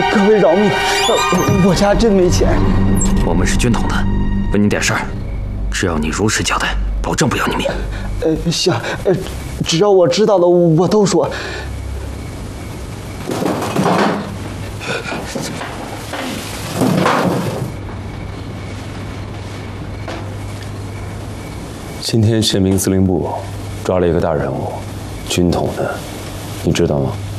各位饶命，我家真没钱。 我们是军统的，问你点事儿，只要你如实交代，保证不要你命。 行，只要我知道的，我都说。 今天宪兵司令部抓了一个大人物，军统的，你知道吗？